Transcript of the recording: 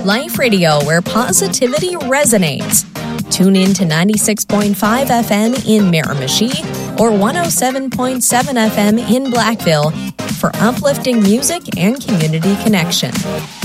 Life Radio, where positivity resonates. Tune in to 96.5 FM in Miramichi or 107.7 FM in Blackville for uplifting music and community connection.